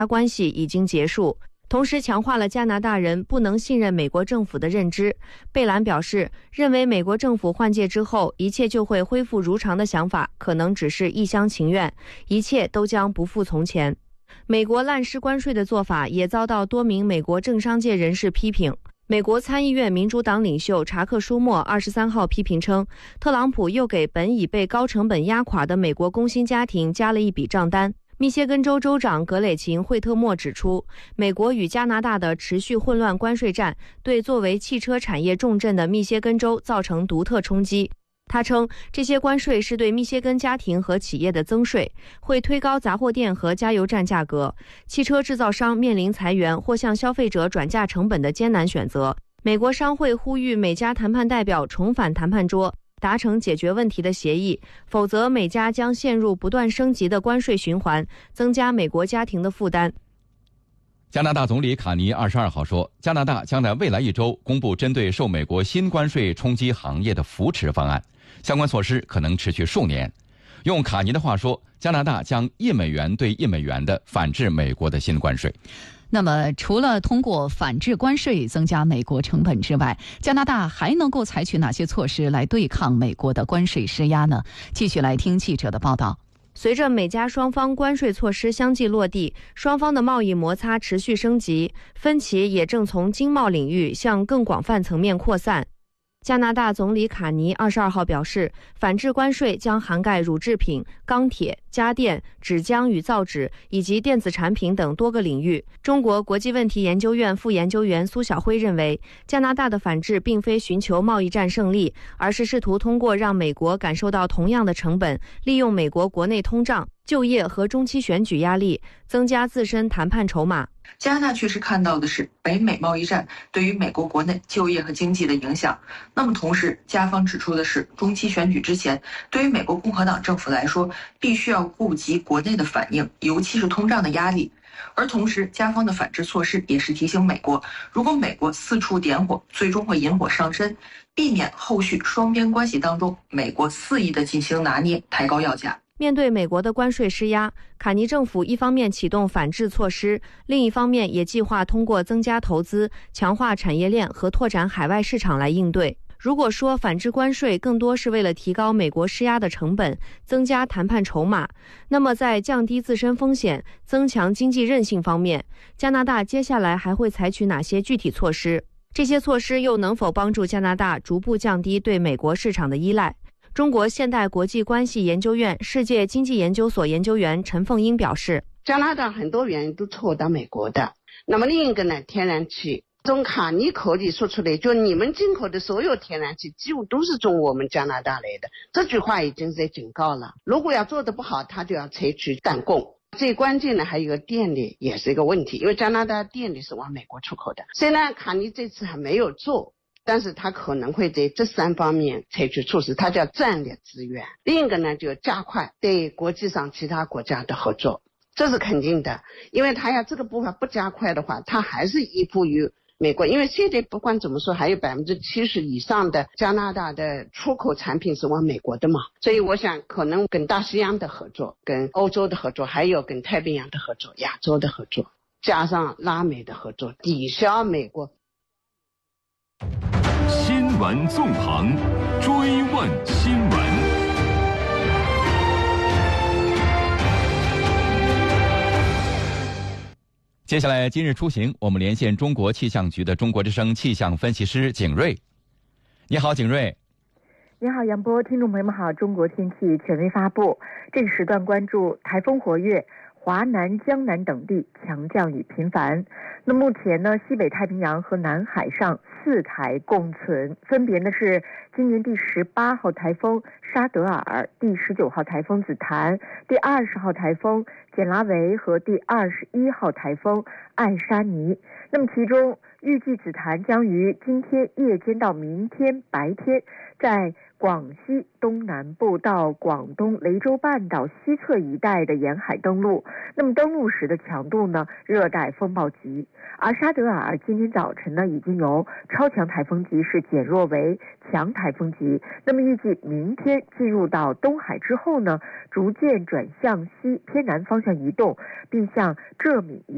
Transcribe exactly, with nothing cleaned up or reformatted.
关系已经结束，同时强化了加拿大人不能信任美国政府的认知。贝兰表示，认为美国政府换届之后一切就会恢复如常的想法可能只是一厢情愿，一切都将不复从前。美国滥施关税的做法也遭到多名美国政商界人士批评。美国参议院民主党领袖查克·舒默二十三号批评称，特朗普又给本已被高成本压垮的美国工薪家庭加了一笔账单。密歇根州州长格雷琴·惠特莫指出，美国与加拿大的持续混乱关税战对作为汽车产业重镇的密歇根州造成独特冲击。他称，这些关税是对密歇根家庭和企业的增税，会推高杂货店和加油站价格。汽车制造商面临裁员或向消费者转嫁成本的艰难选择。美国商会呼吁美加谈判代表重返谈判桌，达成解决问题的协议，否则美加将陷入不断升级的关税循环，增加美国家庭的负担。 加拿大总理卡尼二十二号说，加拿大将在未来一周公布针对受美国新关税冲击行业的扶持方案，相关措施可能持续数年。用卡尼的话说，加拿大将一美元对一美元的反制美国的新关税。 那么除了通过反制关税增加美国成本之外，加拿大还能够采取哪些措施来对抗美国的关税施压呢？继续来听记者的报道。 随着美加双方关税措施相继落地，双方的贸易摩擦持续升级，分歧也正从经贸领域向更广泛层面扩散。加拿大总理卡尼二十二号表示，反制关税将涵盖乳制品、钢铁、家电、纸浆与造纸以及电子产品等多个领域。中国国际问题研究院副研究员苏晓辉认为，加拿大的反制并非寻求贸易战胜利，而是试图通过让美国感受到同样的成本，利用美国国内通胀、就业和中期选举压力，增加自身谈判筹码。 加拿大确实看到的是北美贸易战对于美国国内就业和经济的影响。那么同时，加方指出的是，中期选举之前，对于美国共和党政府来说，必须要顾及国内的反应，尤其是通胀的压力。而同时，加方的反制措施也是提醒美国，如果美国四处点火，最终会引火上身，避免后续双边关系当中美国肆意的进行拿捏，抬高要价。 面对美国的关税施压，卡尼政府一方面启动反制措施，另一方面也计划通过增加投资、强化产业链和拓展海外市场来应对。如果说反制关税更多是为了提高美国施压的成本，增加谈判筹码，那么在降低自身风险、增强经济韧性方面，加拿大接下来还会采取哪些具体措施？这些措施又能否帮助加拿大逐步降低对美国市场的依赖？中国现代国际关系研究院世界经济研究所研究员陈凤英表示， 加拿大很多原因都错到美国的。那么另一个呢，天然气，从卡尼口里说出来，就你们进口的所有天然气几乎都是从我们加拿大来的，这句话已经在警告了。如果要做得不好，他就要采取断供。最关键的还有一个电力也是一个问题，因为加拿大电力是往美国出口的。虽然卡尼这次还没有做，但是他可能会在这三方面采取措施，他叫战略资源。另一个呢，就加快对国际上其他国家的合作，这是肯定的，因为他要这个部分不加快的话，他还是依附于美国，因为现在不管怎么说，还有百分之七十以上的加拿大的出口产品是往美国的嘛，所以我想可能跟大西洋的合作、跟欧洲的合作，还有跟太平洋的合作、亚洲的合作，加上拉美的合作，抵消美国。 新闻纵横，追问新闻。 接下来今日出行，我们连线中国气象局的中国之声气象分析师景瑞。你好，景瑞。 你好，杨波，听众朋友们好。中国天气权威发布，这个时段关注台风活跃，华南、江南等地强降雨频繁。那目前呢，西北太平洋和南海上四台共存，分别呢是今年第十八号台风沙德尔、第十九号台风紫檀、第二十号台风简拉维和第二十一号台风艾莎尼。那么其中预计紫檀将于今天夜间到明天白天在广西东南部到广东雷州半岛西侧一带的沿海登陆，那么登陆时的强度呢，热带风暴级。而沙德尔今天早晨呢，已经由超强台风级是减弱为强台风级，那么预计明天进入到东海之后呢，逐渐转向西偏南方向移动，并向浙闽一